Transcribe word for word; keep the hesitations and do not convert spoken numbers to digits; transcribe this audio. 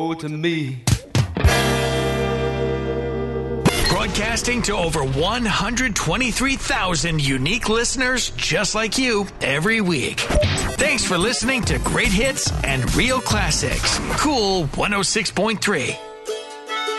to me. Broadcasting to over one hundred twenty-three thousand unique listeners just like you every week. Thanks for listening to Great Hits and Real Classics. Cool one oh six point three.